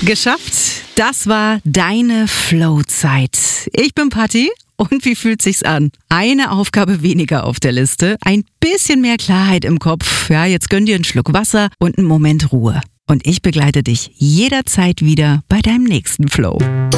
Geschafft. Das war deine Flow-Zeit. Ich bin Patti. Und wie fühlt sich's an? Eine Aufgabe weniger auf der Liste, ein bisschen mehr Klarheit im Kopf. Ja, jetzt gönn dir einen Schluck Wasser und einen Moment Ruhe. Und ich begleite dich jederzeit wieder bei deinem nächsten Flow.